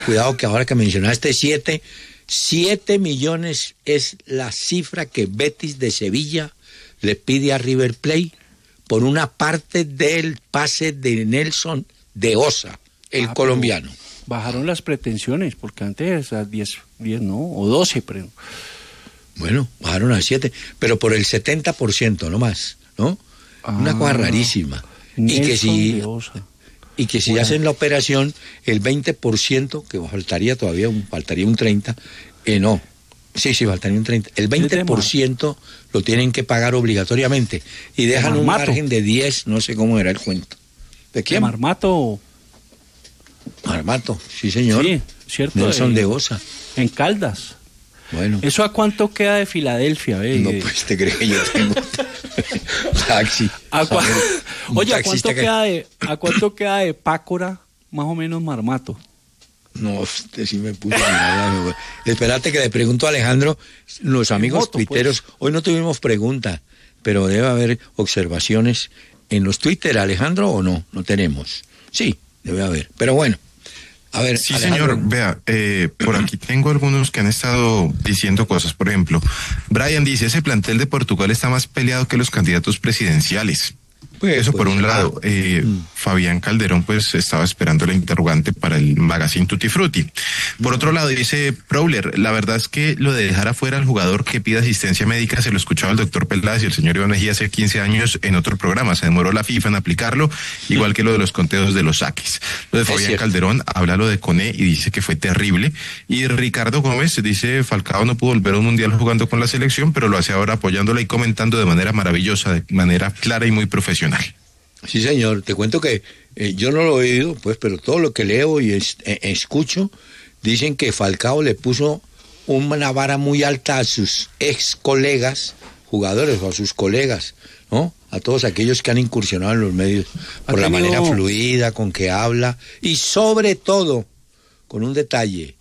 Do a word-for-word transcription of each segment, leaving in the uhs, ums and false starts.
Cuidado que ahora que mencionaste siete, siete millones es la cifra que Betis de Sevilla le pide a River Plate por una parte del pase de Nelson de Osa, el ah, colombiano. Bajaron las pretensiones, porque antes a diez, diez no, o doce, pero... Bueno, bajaron a siete, pero por el setenta por ciento, no más, ¿no? Ah, una cosa rarísima. Nelson y que si, de Osa. Y que si bueno. hacen la operación, el veinte por ciento, que faltaría todavía, un, faltaría un treinta por ciento, eh, no, sí, sí, faltaría un treinta por ciento, el veinte por ciento lo tienen que pagar obligatoriamente y dejan un margen de diez, no sé cómo era el cuento. ¿De quién? Marmato. Marmato, sí señor. Sí, cierto. Nelson de Osa. En Caldas. Bueno. ¿Eso a cuánto queda de Filadelfia? Eh? No, pues te crees que yo tengo taxi. ¿A cua... Oye, ¿a cuánto, que... queda de, ¿a cuánto queda de Pácora, más o menos Marmato? No, usted sí me puso. Espérate que le pregunto a Alejandro, los amigos moto, tuiteros, pues. Hoy no tuvimos pregunta, pero debe haber observaciones en los Twitter, Alejandro, ¿o no? No tenemos. Sí, debe haber, pero bueno. A ver, sí, Alejandro. Señor, vea, eh, por aquí tengo algunos que han estado diciendo cosas. Por ejemplo, Brian dice, ese plantel de Portugal está más peleado que los candidatos presidenciales. Pues, Eso pues, por un lado. Eh, mm. Fabián Calderón pues estaba esperando la interrogante para el Magazine Tutti Frutti. Por otro lado dice Prowler, la verdad es que lo de dejar afuera al jugador que pida asistencia médica se lo escuchaba el doctor Peláez y el señor Iván Mejía hace quince años en otro programa. Se demoró la FIFA en aplicarlo, sí. igual que lo de los conteos de los saques. Lo de Fabián Calderón habla lo de Cone y dice que fue terrible. Y Ricardo Gómez dice, Falcao no pudo volver a un mundial jugando con la selección, pero lo hace ahora apoyándola y comentando de manera maravillosa, de manera clara y muy profesional. Sí, señor, te cuento que eh, yo no lo he oído, pues, pero todo lo que leo y es, eh, escucho, dicen que Falcao le puso una vara muy alta a sus ex colegas, jugadores o a sus colegas, ¿no? A todos aquellos que han incursionado en los medios por la manera fluida con que habla y sobre todo con un detalle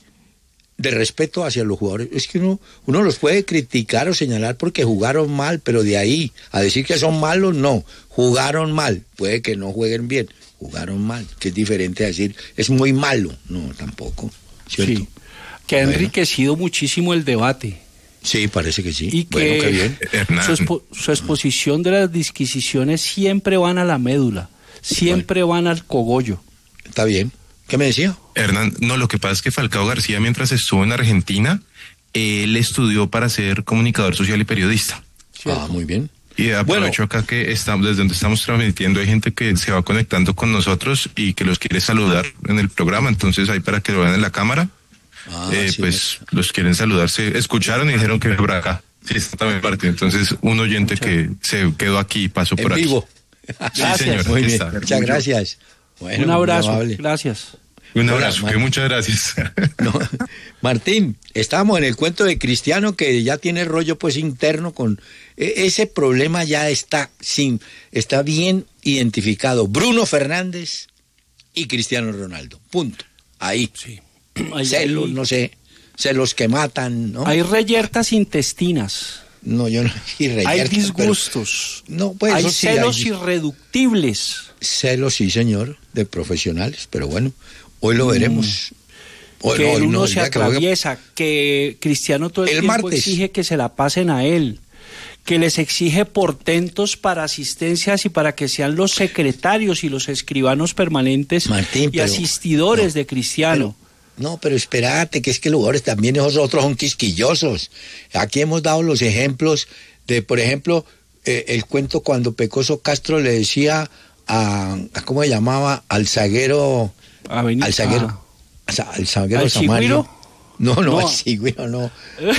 de respeto hacia los jugadores. Es que uno, uno los puede criticar o señalar porque jugaron mal, pero de ahí a decir que son malos, no. Jugaron mal. Puede que no jueguen bien. Jugaron mal. Que es diferente a decir, es muy malo. No, tampoco. ¿Cierto? Sí. Que ha bueno. enriquecido muchísimo el debate. Sí, parece que sí. Y que bueno, qué bien. Su, expo, su exposición de las disquisiciones siempre van a la médula. Siempre bueno. van al cogollo. Está bien. ¿Qué me decía? Hernán, no, lo que pasa es que Falcao García, mientras estuvo en Argentina, él estudió para ser comunicador social y periodista. ¿Cierto? Ah, muy bien. Y aprovecho bueno. acá que estamos, desde donde estamos transmitiendo, hay gente que se va conectando con nosotros y que los quiere saludar en el programa, entonces ahí para que lo vean en la cámara, ah, eh, sí, pues es. los quieren saludar, se escucharon y dijeron que por acá. Sí, está también parte, entonces un oyente Muchas. que se quedó aquí, pasó en por aquí. vivo. Sí, señor. Muy bien. Muchas gracias. Bueno, un abrazo, gracias. Un abrazo, Hola, que muchas gracias. No, Martín, estábamos en el cuento de Cristiano que ya tiene rollo pues interno con ese problema, ya está sin está bien identificado. Bruno Fernández y Cristiano Ronaldo. Punto. Ahí. Sí. Ahí celos, ahí. no sé, celos que matan, ¿no? Hay reyertas intestinas. No, yo no. Y reyertas, hay disgustos. Pero, no, pues, hay sí, celos hay, irreductibles. Celos, sí, señor, de profesionales, pero bueno. Hoy lo veremos. Hoy, que no, hoy uno no, se atraviesa, que... que Cristiano todo el, el tiempo martes. exige que se la pasen a él, que les exige portentos para asistencias y para que sean los secretarios y los escribanos permanentes Martín, y pero, asistidores no, de Cristiano. Pero, no, pero espérate, que es que los jugadores también esos otros son quisquillosos. Aquí hemos dado los ejemplos de, por ejemplo, eh, el cuento cuando Pecoso Castro le decía a, a ¿cómo se llamaba? Al zaguero... Avenida. Al zaguero, ah. al zaguero ¿Al Samario. No, no, no, al cigüiro no.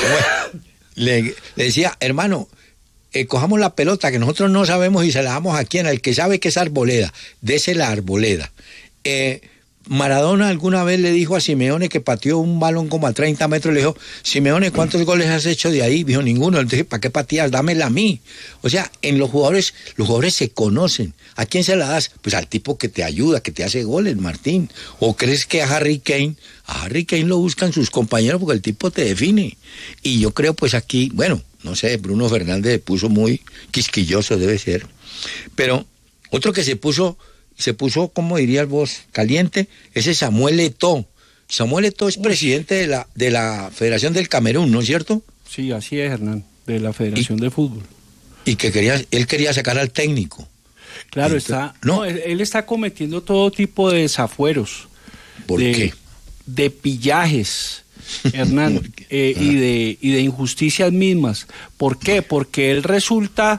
le, le decía, hermano, eh, cojamos la pelota que nosotros no sabemos y se la damos a quien, al que sabe que es arboleda, dese la arboleda. Eh, Maradona alguna vez le dijo a Simeone que pateó un balón como a treinta metros, le dijo, Simeone, ¿cuántos goles has hecho de ahí? Dijo, ninguno. Entonces, ¿para qué pateas? Dámela a mí. O sea, en los jugadores, los jugadores se conocen. ¿A quién se la das? Pues al tipo que te ayuda, que te hace goles, Martín. ¿O crees que a Harry Kane? A Harry Kane lo buscan sus compañeros porque el tipo te define. Y yo creo pues aquí, bueno, no sé, Bruno Fernández se puso muy quisquilloso, debe ser. Pero otro que se puso... se puso, como dirías vos, caliente, ese Samuel Eto'o, Samuel Eto'o es presidente de la, de la Federación del Camerún, ¿no es cierto? Sí, así es, Hernán, de la Federación y, de Fútbol. Y que quería, él quería sacar al técnico. Claro, entonces, está, no, no él, él está cometiendo todo tipo de desafueros. ¿Por de, qué? De pillajes, Hernán, eh, ah. y, de, y de injusticias mismas. ¿Por qué? Porque él resulta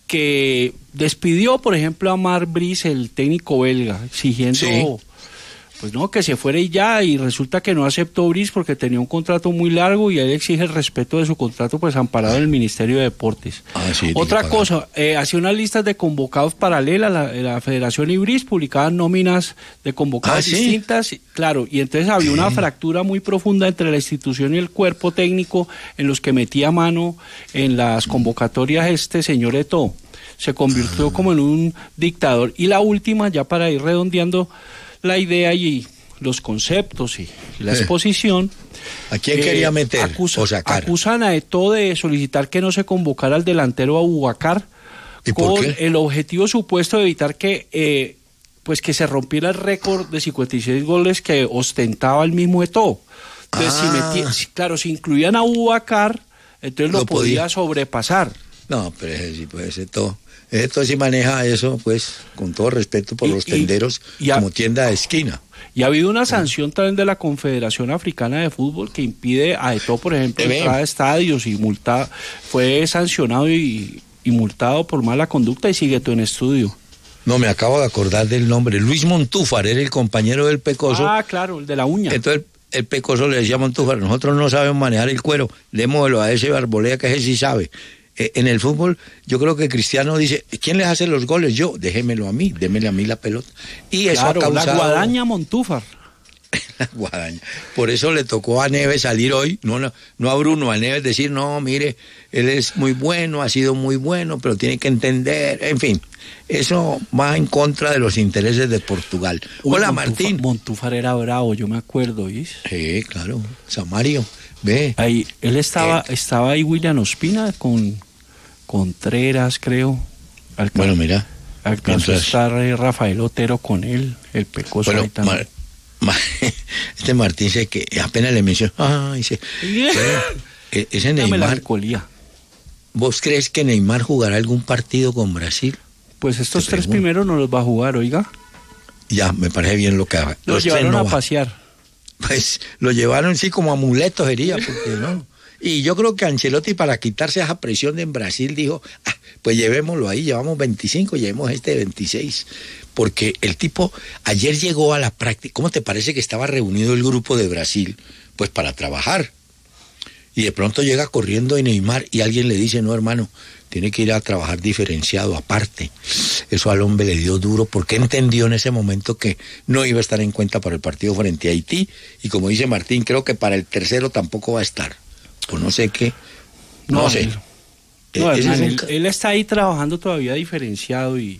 que despidió, por ejemplo, a Marc Brice, el técnico belga, exigiendo... Sí. Pues no, que se fuera y ya, y resulta que no aceptó Brice porque tenía un contrato muy largo y él exige el respeto de su contrato, pues amparado en el Ministerio de Deportes. Ah, sí, Otra cosa, eh, hacía unas listas de convocados paralelas, la, la Federación y Brice publicaban nóminas de convocados ah, ¿sí? distintas, claro, y entonces había ¿Qué? una fractura muy profunda entre la institución y el cuerpo técnico en los que metía mano en las convocatorias este señor Eto'o. Se convirtió ah. como en un dictador. Y la última, ya para ir redondeando la idea y los conceptos y la exposición. ¿A quién eh, quería meter acusa, o sacar? Acusan a Eto'o de solicitar que no se convocara al delantero Abubakar con el objetivo supuesto de evitar que eh, pues que se rompiera el récord de cincuenta y seis goles que ostentaba el mismo Eto'o. Entonces, ah. si metía, si, claro, si incluían a Abubakar, entonces lo, lo podía. podía sobrepasar. No, pero sí puede ser todo. Esto sí maneja eso, pues, con todo respeto por y, los tenderos, y, y ha, como tienda de esquina. Y ha habido una sanción sí. también de la Confederación Africana de Fútbol que impide a Eto'o, por ejemplo, entrar a estadios y multa, fue sancionado y, y multado por mala conducta y sigue Eto'o en estudio. No, me acabo de acordar del nombre. Luis Montúfar era el compañero del Pecoso. Ah, claro, el de la uña. Entonces el, el Pecoso le decía a Montúfar, nosotros no sabemos manejar el cuero, démoslo a ese Arboleda que ese sí sabe. En el fútbol, yo creo que Cristiano dice, ¿quién les hace los goles? Yo, déjemelo a mí, démele a mí la pelota. Y eso claro, ha causado... la guadaña Montúfar. La guadaña. Por eso le tocó a Neves salir hoy, no, no, no a Bruno, a Neves decir, no, mire, él es muy bueno, ha sido muy bueno, pero tiene que entender, en fin. Eso va en contra de los intereses de Portugal. Uy, Hola, Montúfar, Martín. Montúfar era bravo, yo me acuerdo, ¿viste? Sí, claro, Samario. Ve. Ahí, él estaba, eh. estaba ahí William Ospina con Contreras, creo. Alca bueno, mira. Alcanzó a estar eh, Rafael Otero con él, el Pecoso bueno, ahí también. Ma, ma, este Martín dice que apenas le mencionó, ah, dice, eh, ese Neymar. ¿Vos crees que Neymar jugará algún partido con Brasil? Pues estos tres primeros no los va a jugar, oiga. Ya, me parece bien lo que haga. Los, los llevaron no a va. pasear. Pues lo llevaron sí como amuletos, sería, porque no. Y yo creo que Ancelotti, para quitarse esa presión de en Brasil, dijo, ah, pues llevémoslo ahí, llevamos veinticinco, llevemos este veintiséis. Porque el tipo ayer llegó a la práctica. ¿Cómo te parece que estaba reunido el grupo de Brasil? Pues para trabajar. Y de pronto llega corriendo Neymar y alguien le dice, no, hermano, tiene que ir a trabajar diferenciado, aparte. Eso al hombre le dio duro porque entendió en ese momento que no iba a estar en cuenta para el partido frente a Haití. Y como dice Martín, creo que para el tercero tampoco va a estar. O no sé qué. No, no sé. Él, no, él, él, él está ahí trabajando todavía diferenciado y,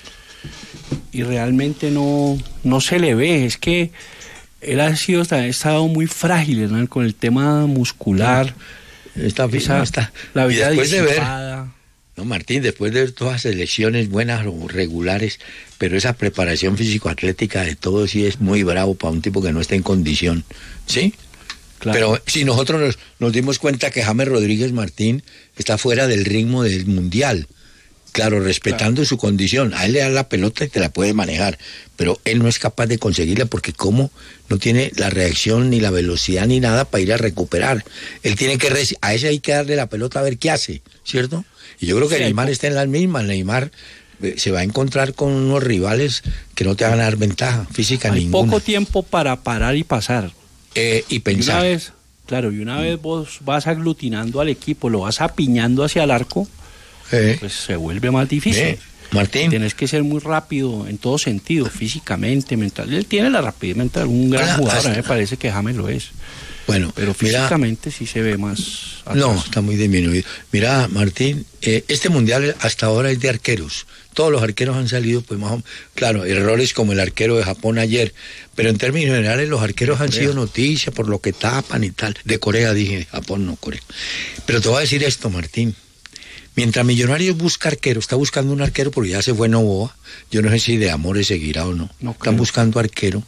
y realmente no, no se le ve. Es que él ha sido ha estado muy frágil, ¿no? Con el tema muscular. Está, esa, está. La vida después disipada. de ver, no, Martín, después de ver todas las selecciones buenas o regulares, pero esa preparación físico-atlética de todo sí es muy bravo para un tipo que no está en condición, ¿sí? Claro. Pero si nosotros nos, nos dimos cuenta que James Rodríguez Martín está fuera del ritmo del Mundial, claro, respetando claro. su condición, a él le da la pelota y te la puede manejar, pero él no es capaz de conseguirla porque como no tiene la reacción ni la velocidad ni nada para ir a recuperar. Él tiene que, a ese hay que darle la pelota a ver qué hace, ¿cierto? Y yo creo que sí, Neymar está en las mismas. Neymar se va a encontrar con unos rivales que no te van a dar ventaja física hay ninguna. Hay poco tiempo para parar y pasar. Eh, y pensar. Y una vez, claro, y una mm. vez vos vas aglutinando al equipo, lo vas apiñando hacia el arco, eh. pues se vuelve más difícil. Eh. Martín. Tienes que ser muy rápido en todo sentido, físicamente, mental. Él tiene la rapidez mental, un gran ah, jugador, hasta... a mí me parece que James lo es. Bueno, pero físicamente mira, sí se ve más atrás. No, está muy disminuido. Mira, Martín, eh, este mundial hasta ahora es de arqueros. Todos los arqueros han salido, pues más o menos, claro, errores como el arquero de Japón ayer, pero en términos generales los arqueros han sido noticia por lo que tapan y tal. De Corea dije, Japón no, Corea. Pero te voy a decir esto, Martín. Mientras Millonarios busca arquero, está buscando un arquero porque ya se fue Novoa. Yo no sé si de Amores seguirá o no. no Están buscando arquero.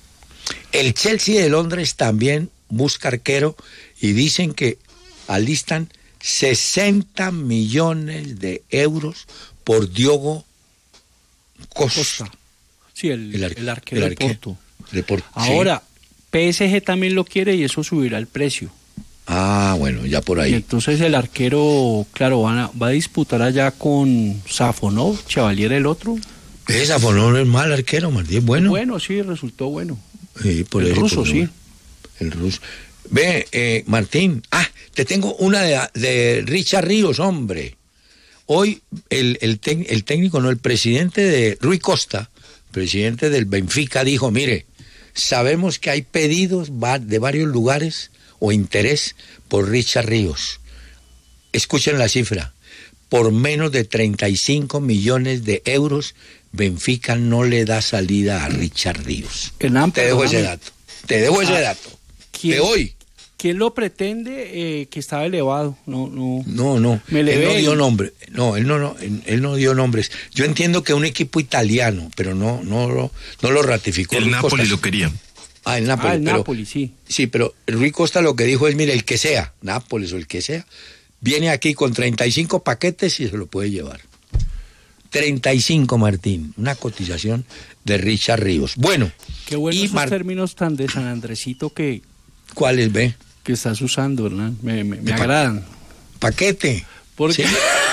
El Chelsea de Londres también busca arquero y dicen que alistan sesenta millones de euros por Diogo Costa. Costa. Sí, el, el, ar el arquero el de Porto. De Porto. Ahora, sí. P S G también lo quiere y eso subirá el precio. Ah, bueno, ya por ahí. Y entonces el arquero, claro, van a, va a disputar allá con Safonov, Chevalier el otro. Ese Safonov es mal arquero, Martín, bueno. Bueno, sí, resultó bueno. Sí, por el eso, ruso, por sí. El ruso. Ve, eh, Martín, ah, te tengo una de, de Richard Ríos, hombre. Hoy el, el, tec, el técnico, no, el presidente de Rui Costa, presidente del Benfica, dijo, mire, sabemos que hay pedidos de varios lugares o interés por Richard Ríos. Escuchen la cifra, por menos de treinta y cinco millones de euros, Benfica no le da salida a Richard Ríos. Te dejo ese dato, te dejo ese dato, de hoy. ¿Quién lo pretende? Eh, que estaba elevado, no, no. No, no, me él no dio nombre, no, él no, no, él no dio nombres. Yo entiendo que un equipo italiano, pero no, no, no, no lo ratificó. El Napoli lo quería. Ah, el Napoli. Ah, el pero, Napoli, sí. Sí, pero Rui Costa lo que dijo es, mire, el que sea, Nápoles o el que sea, viene aquí con treinta y cinco paquetes y se lo puede llevar. treinta y cinco, Martín, una cotización de Richard Ríos. Bueno. Qué buenos esos Mar... términos tan de San Andresito que... ¿Cuáles, ve? Que estás usando, ¿verdad? Me, me, me agradan. Paquete. Porque ¿sí?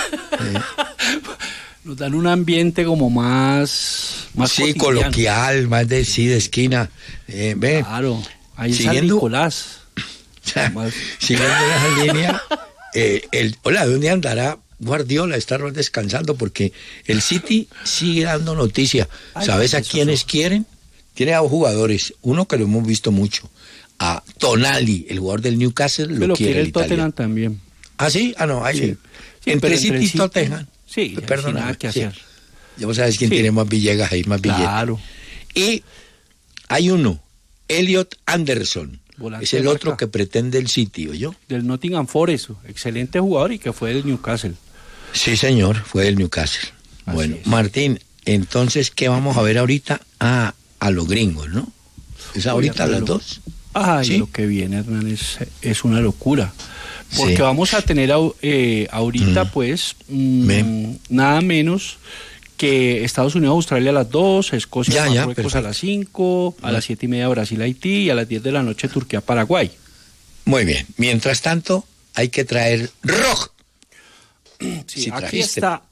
nos dan un ambiente como más... más sí, cotidiano. Coloquial, más de, sí, de esquina. Eh, ve. Claro, ahí está Nicolás. Siguiendo esa línea, eh, el, hola, ¿dónde andará Guardiola? Está descansando porque el City sigue dando noticia. Ay, ¿sabes a quiénes quieren? Tiene a dos jugadores, uno que lo hemos visto mucho, a Tonali, el jugador del Newcastle, lo, lo quiere, quiere el, el Tottenham también. ¿Ah, sí? Ah, no, ahí sí. Sí, entre City y Tottenham. Sí, perdón, nada que hacer. Sí. Ya vos sabes quién sí. tiene más Villegas ahí, más billetes. Claro. Y hay uno, Elliot Anderson. Volante es el otro que pretende el City, ¿o yo? Del Nottingham Forest, excelente jugador y que fue del Newcastle. Sí, señor, fue del Newcastle. Así bueno, es. Martín, entonces, ¿qué vamos a ver ahorita? Ah, a los gringos, ¿no? ¿Es ahorita a las dos? Ay, ¿sí? Lo que viene, Hernán, es, es una locura. Porque sí. vamos a tener eh, ahorita, mm. pues, mmm, nada menos que Estados Unidos, Australia a las dos, Escocia, ya, ya, Marruecos a las cinco, a las siete y media Brasil, Haití y a las diez de la noche Turquía, Paraguay. Muy bien. Mientras tanto, hay que traer rock. Sí, si aquí está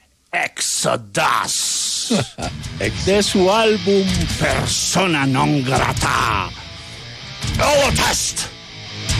Exodus de su álbum Persona Non Grata. Holocaust.